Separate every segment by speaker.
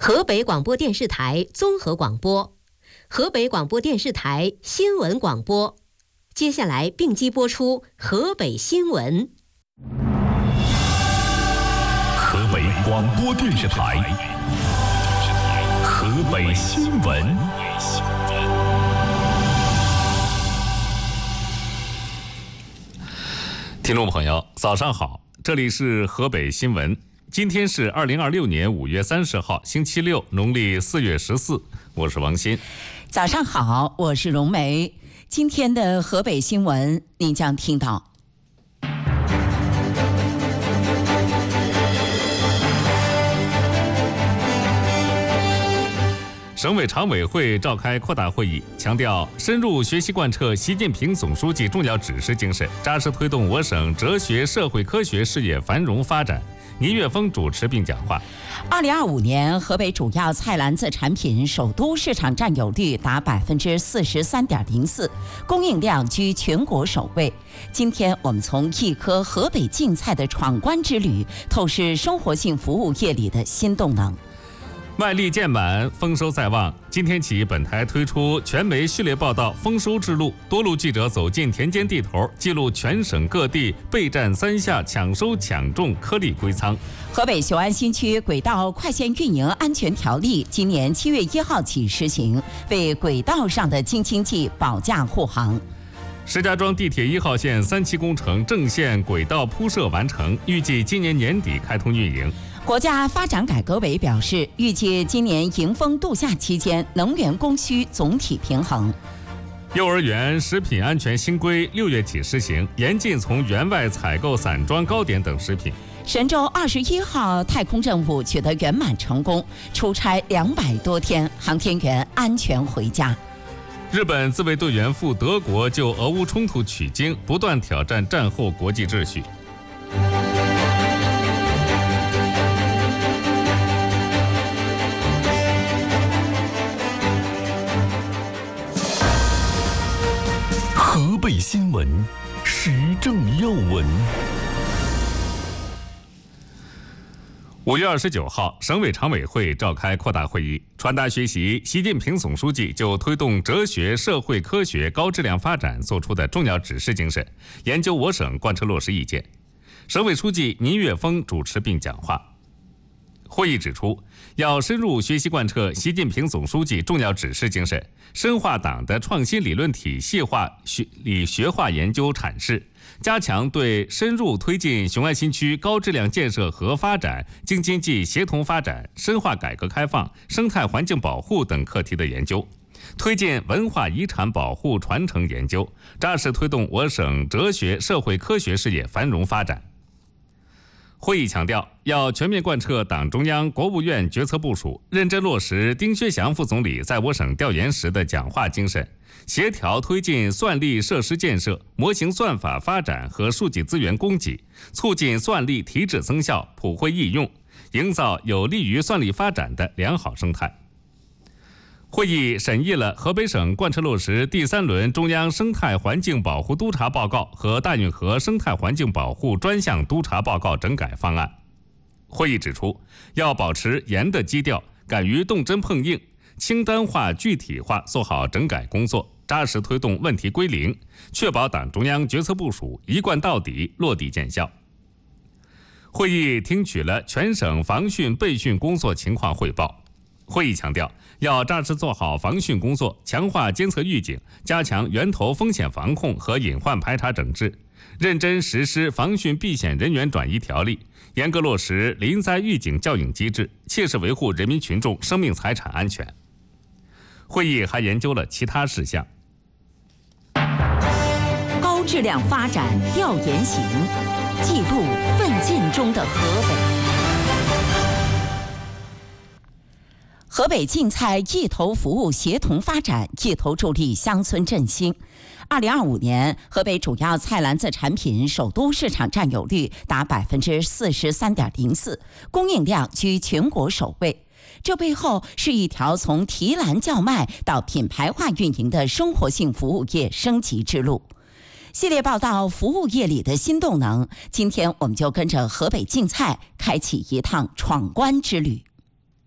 Speaker 1: 河北广播电视台综合广播，河北广播电视台新闻广播。接下来并机播出河北新闻。
Speaker 2: 河北广播电视台河北新闻。听众朋友，早上好，这里是河北新闻。今天是2026年5月30号，星期六，农历4月14，我是王鑫。
Speaker 3: 早上好，我是荣梅。今天的河北新闻，您将听到。
Speaker 2: 省委常委会召开扩大会议，强调深入学习贯彻习近平总书记重要指示精神，扎实推动我省哲学社会科学事业繁荣发展。倪岳峰主持并讲话。
Speaker 3: 2025年，河北主要菜篮子产品首都市场占有率达43.04%，供应量居全国首位。今天我们从一颗河北竞菜的闯关之旅，透视生活性服务业里的新动能。
Speaker 2: 卖力建满，丰收在望。今天起，本台推出全媒序列报道《丰收之路》，多路记者走进田间地头，记录全省各地备战三下抢收抢种颗粒归仓。
Speaker 3: 河北雄安新区轨道快线运营安全条例今年7月1号起实行，为轨道上的京津冀保驾护航。
Speaker 2: 石家庄地铁1号线3期工程正线轨道铺设完成，预计今年年底开通运营。
Speaker 3: 国家发展改革委表示，预计今年迎风度夏期间能源供需总体平衡。
Speaker 2: 幼儿园食品安全新规6月起施行，严禁从园外采购散装糕点等食品。
Speaker 3: 神舟21号太空任务取得圆满成功，出差200多天，航天员安全回家。
Speaker 2: 日本自卫队员赴德国就俄乌冲突取经，不断挑战战后国际秩序。河北新闻时政要闻。5月29号，省委常委会召开扩大会议，传达学习习近平总书记就推动哲学社会科学高质量发展作出的重要指示精神，研究我省贯彻落实意见。省委书记倪岳峰主持并讲话。会议指出，要深入学习贯彻习近平总书记重要指示精神，深化党的创新理论体系化理学化研究阐释，加强对深入推进雄安新区高质量建设和发展、京津冀协同发展、深化改革开放、生态环境保护等课题的研究，推进文化遗产保护传承研究，扎实推动我省哲学社会科学事业繁荣发展。会议强调，要全面贯彻党中央、国务院决策部署，认真落实丁薛祥副总理在我省调研时的讲话精神，协调推进算力设施建设、模型算法发展和数据资源供给，促进算力提质增效、普惠易用，营造有利于算力发展的良好生态。会议审议了河北省贯彻落实第3轮中央生态环境保护督查报告和大运河生态环境保护专项督查报告整改方案。会议指出，要保持严的基调，敢于动真碰硬，清单化、具体化做好整改工作，扎实推动问题归零，确保党中央决策部署一贯到底、落地见效。会议听取了全省防汛备汛工作情况汇报。会议强调，要扎实做好防汛工作，强化监测预警，加强源头风险防控和隐患排查整治，认真实施防汛避险人员转移条例，严格落实临灾预警校应机制，切实维护人民群众生命财产安全。会议还研究了其他事项。
Speaker 3: 高质量发展调研行，记录奋进中的河北。河北竞菜一头服务协同发展，一头助力乡村振兴。2025年，河北主要菜篮子产品首都市场占有率达43.04%，供应量居全国首位。这背后是一条从提篮叫卖到品牌化运营的生活性服务业升级之路。系列报道服务业里的新动能，今天我们就跟着河北竞菜开启一趟闯关之旅。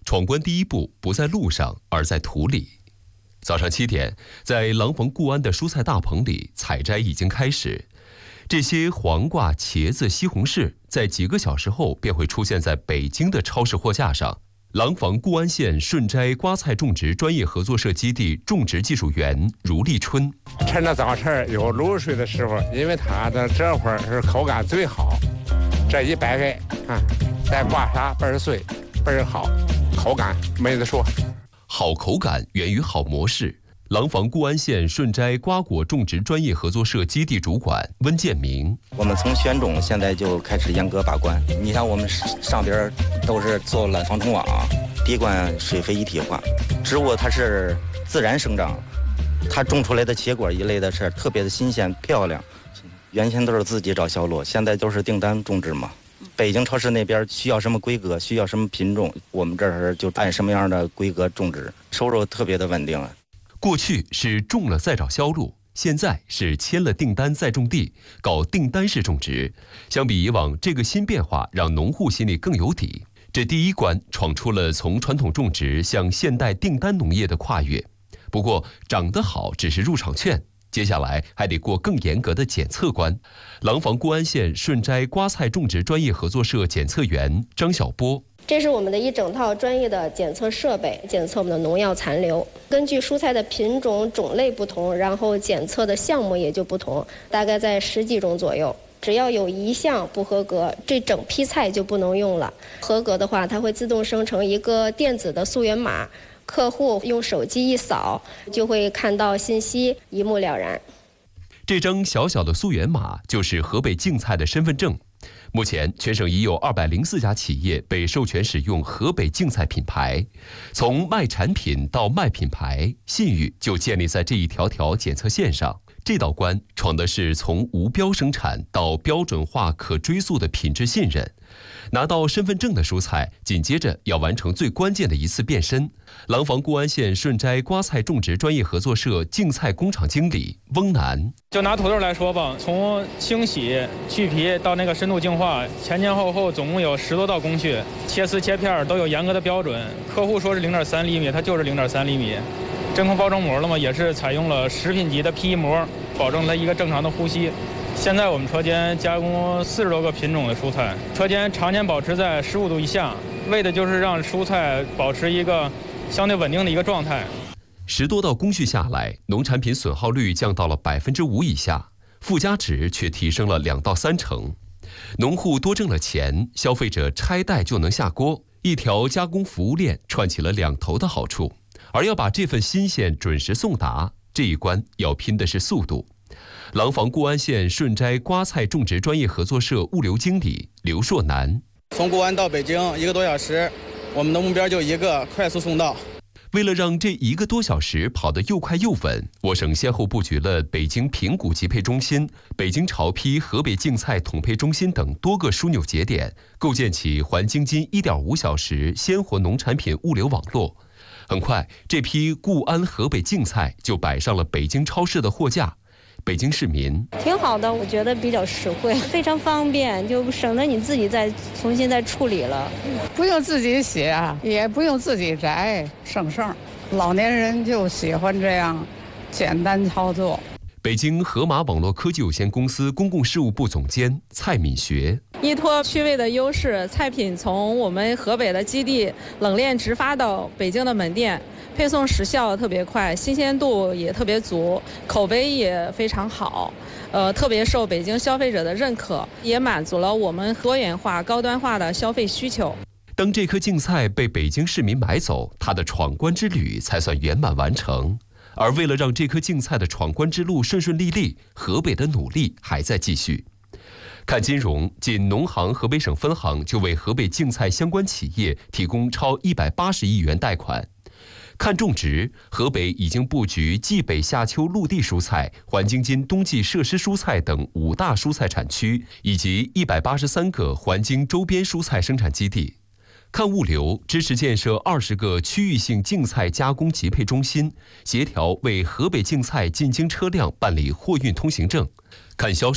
Speaker 4: 闯关第一步不在路上，而在土里。早上7点，在廊坊固安的蔬菜大棚里，采摘已经开始。这些黄瓜、茄子、西红柿，在几个小时后便会出现在北京的超市货架上。廊坊固安县顺摘瓜菜种植专业合作社基地种植技术员如立春，
Speaker 5: 趁着早晨有露水的时候，因为它的这会儿是口感最好，这一掰开啊，再刮痧倍儿碎，倍儿好，口感没得说。
Speaker 4: 好口感源于好模式。廊坊固安县顺摘瓜果种植专业合作社基地主管温建明，
Speaker 6: 我们从选种现在就开始严格把关。你像我们上边都是做了防虫网，滴灌水肥一体化，植物它是自然生长，它种出来的结果一类的是特别的新鲜漂亮。原先都是自己找销路，现在都是订单种植嘛。北京超市那边需要什么规格，需要什么品种，我们这儿就按什么样的规格种植，收入特别的稳定。
Speaker 4: 过去是种了再找销路，现在是签了订单再种地，搞订单式种植。相比以往，这个新变化让农户心里更有底。这第一关闯出了从传统种植向现代订单农业的跨越。不过长得好只是入场券，接下来还得过更严格的检测关。廊坊固安县顺摘瓜菜种植专业合作社检测员张小波，
Speaker 7: 这是我们的一整套专业的检测设备，检测我们的农药残留。根据蔬菜的品种、种类不同，然后检测的项目也就不同，大概在10几种左右。只要有一项不合格，这整批菜就不能用了。合格的话，它会自动生成一个电子的溯源码，客户用手机一扫，就会看到信息，一目了然。
Speaker 4: 这张小小的溯源码就是河北净菜的身份证。目前，全省已有204家企业被授权使用河北净菜品牌。从卖产品到卖品牌，信誉就建立在这一条条检测线上。这道关闯的是从无标生产到标准化可追溯的品质信任。拿到身份证的蔬菜，紧接着要完成最关键的一次变身。廊坊固安县顺摘瓜菜种植专业合作社净菜工厂经理翁楠，
Speaker 8: 就拿土豆来说吧，从清洗、去皮到那个深度净化，前前后后总共有10多道工序，切丝切片都有严格的标准。客户说是0.3厘米，它就是0.3厘米。真空包装膜了嘛，也是采用了食品级的 PE 膜，保证它一个正常的呼吸。现在我们车间加工40多个品种的蔬菜，车间常年保持在15度以下，为的就是让蔬菜保持一个相对稳定的一个状态。
Speaker 4: 10多道工序下来，农产品损耗率降到了5%以下，附加值却提升了2到3成。农户多挣了钱，消费者拆袋就能下锅，一条加工服务链串起了2头的好处。而要把这份新鲜准时送达，这一关要拼的是速度。廊坊固安县顺摘瓜菜种植专业合作社物流经理刘硕南，
Speaker 9: 从固安到北京1个多小时，我们的目标就一个，快速送到。
Speaker 4: 为了让这1个多小时跑得又快又稳，我省先后布局了北京平谷集配中心、北京潮批、河北净菜统配中心等多个枢纽节点，构建起环京津1.5小时鲜活农产品物流网络。很快，这批固安河北净菜就摆上了北京超市的货架。北京市民
Speaker 10: 挺好的，我觉得比较实惠，非常方便，就省得你自己再重新再处理了。
Speaker 11: 不用自己洗啊，也不用自己摘，省事儿。老年人就喜欢这样简单操作。
Speaker 4: 北京河马网络科技有限公司公共事务部总监蔡敏学，
Speaker 12: 依托区位的优势，菜品从我们河北的基地冷链直发到北京的门店，配送时效特别快，新鲜度也特别足，口碑也非常好，特别受北京消费者的认可，也满足了我们多元化、高端化的消费需求。
Speaker 4: 当这颗净菜被北京市民买走，它的闯关之旅才算圆满完成。而为了让这颗净菜的闯关之路顺顺利利，河北的努力还在继续。看金融，仅农行河北省分行就为河北净菜相关企业提供超180亿元贷款。看种植，河北已经布局冀北夏秋陆地蔬菜、环京津冬季设施蔬菜等5大蔬菜产区，以及183个环京周边蔬菜生产基地。看物流，支持建设20个区域性净菜加工集配中心，协调为河北净菜进京车辆办理货运通行证。看销售，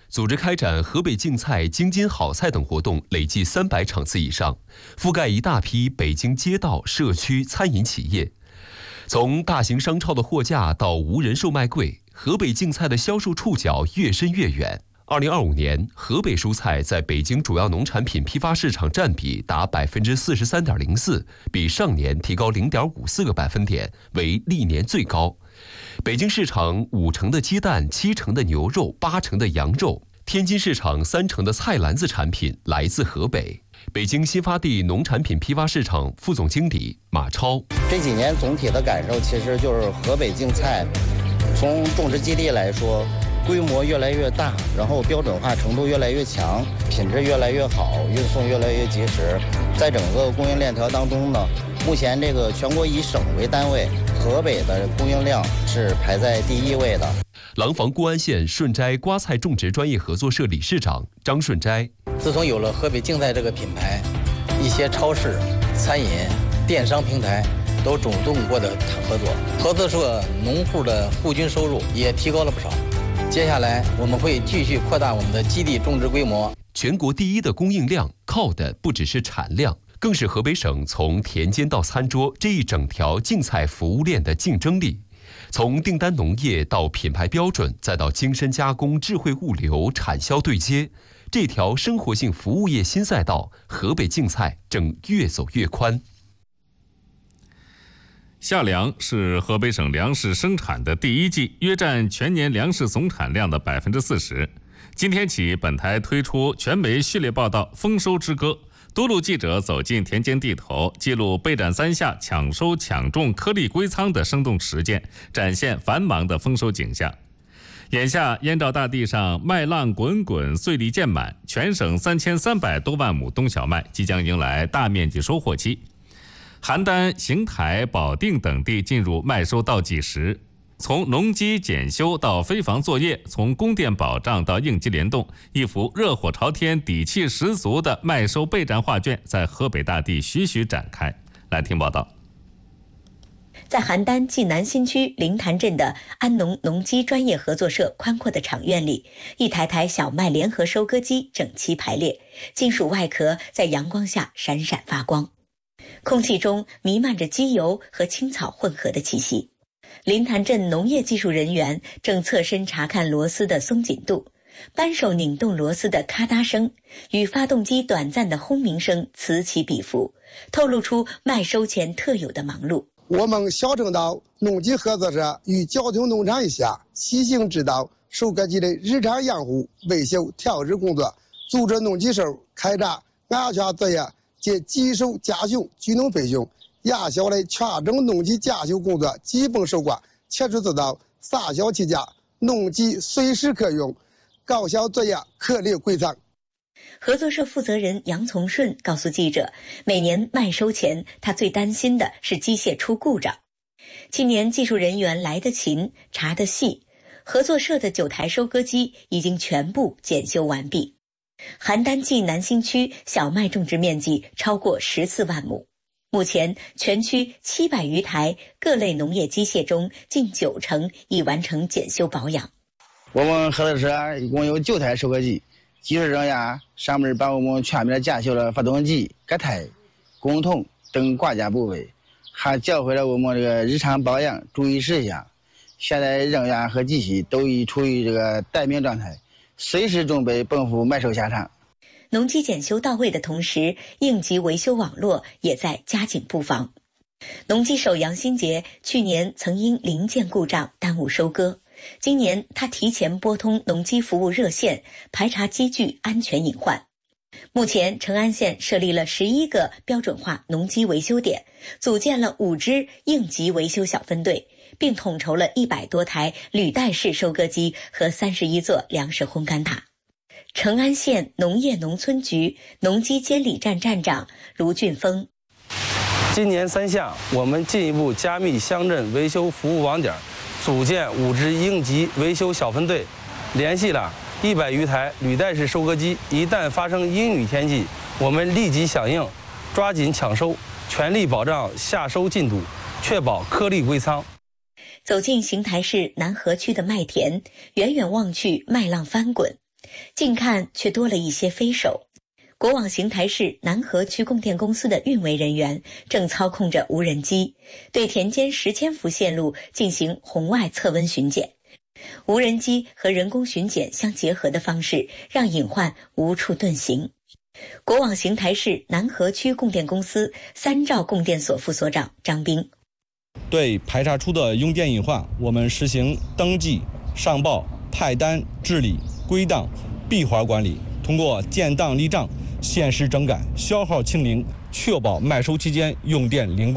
Speaker 4: 组织开展河北竞菜、京津好菜等活动累计300场次以上，覆盖一大批北京街道、社区、餐饮企业。从大型商超的货架到无人售卖柜，河北竞菜的销售触角越深越远。2025年，河北蔬菜在北京主要农产品批发市场占比达43.04%，比上年提高0.54个百分点，为历年最高。北京市场5成的鸡蛋、7成的牛肉、8成的羊肉，天津市场3成的菜篮子产品来自河北。北京新发地农产品批发市场副总经理马超：
Speaker 13: 这几年总体的感受其实就是河北竞菜，从种植基地来说，规模越来越大，然后标准化程度越来越强，品质越来越好，运送越来越及时。在整个供应链条当中呢，目前这个全国以省为单位，河北的供应量是排在第1位的。
Speaker 4: 廊坊固安县顺斋瓜菜种植专业合作社理事长张顺斋：
Speaker 14: 自从有了河北竞菜这个品牌，一些超市、餐饮、电商平台都主动过来谈合作，合作社农户的户均收入也提高了不少。接下来我们会继续扩大我们的基地种植规模。
Speaker 4: 全国第一的供应量靠的不只是产量，更是河北省从田间到餐桌这一整条竞菜服务链的竞争力。从订单农业到品牌标准，再到精深加工、智慧物流、产销对接，这条生活性服务业新赛道，河北竞菜正越走越宽。
Speaker 2: 夏粮是河北省粮食生产的第一季，约占全年粮食总产量的40%。今天起，本台推出全媒序列报道《丰收之歌》，多路记者走进田间地头，记录备战3夏抢收抢种颗粒归仓的生动实践，展现繁忙的丰收景象。眼下，燕赵大地上麦浪滚滚，穗粒渐满，全省3300多万亩冬小麦即将迎来大面积收获期。邯郸、邢台、保定等地进入麦收倒计时。从农机检修到飞防作业，从供电保障到应急联动，一幅热火朝天、底气十足的麦收备战画卷在河北大地徐徐展开。来听报道。
Speaker 15: 在邯郸济南新区灵潭镇的安农农机专业合作社宽阔的场院里，一台台小麦联合收割机整齐排列，金属外壳在阳光下闪闪发光，空气中弥漫着机油和青草混合的气息。灵潭镇农业技术人员正侧身查看螺丝的松紧度，扳手拧动螺丝的咔嗒声与发动机短暂的轰鸣声此起彼伏，透露出麦收前特有的忙碌。
Speaker 16: 我们小城道农机合作社与交通农场一下细心指导收割机的日常养护、维修、调试工作，组织农机手开展安全作业及机手驾训、机动培训，压小的全整农机驾修工作基本收官，切实做到撒小起家，农机随时可用，高效作业颗粒归仓。
Speaker 15: 合作社负责人杨从顺告诉记者，每年麦收前，他最担心的是机械出故障。今年技术人员来得勤，查得细，合作社的9台收割机已经全部检修完毕。邯郸济南新区小麦种植面积超过14万亩，目前全区700余台各类农业机械中，近9成已完成检修保养。
Speaker 13: 我们合作社一共有9台收割机，技术人员上门把我们全面检修了发动机、隔胎、工筒等挂件部位，还教会了我们这个日常保养注意事项。现在人员和机器都已处于这个待命状态，随时准备奔赴麦收现场。
Speaker 15: 农机检修到位的同时，应急维修网络也在加紧布防。农机手杨新杰去年曾因零件故障耽误收割，今年他提前拨通农机服务热线，排查机具安全隐患。目前成安县设立了11个标准化农机维修点，组建了5支应急维修小分队，并统筹了100多台履带式收割机和31座粮食烘干塔。成安县农业农村局农机监理站站长卢俊峰：
Speaker 17: 今年3夏，我们进一步加密乡镇维修服务网点，组建5支应急维修小分队，联系了100余台履带式收割机。一旦发生阴雨天气，我们立即响应，抓紧抢收，全力保障夏收进度，确保颗粒归仓。
Speaker 15: 走进邢台市南河区的麦田，远远望去麦浪翻滚， 近看却多了一些飞手。国网邢台市南河区供电公司的运维人员正操控着无人机，对田间10千伏线路进行红外测温巡检。无人机和人工巡检相结合的方式，让隐患无处遁形。国网邢台市南河区供电公司3兆供电所副所长张斌：
Speaker 18: 对排查出的用电隐患，我们实行登记、上报、派单、治理、归档、闭环管理，通过建档立账、限时整改、消耗清零，确保卖收期间用电零故。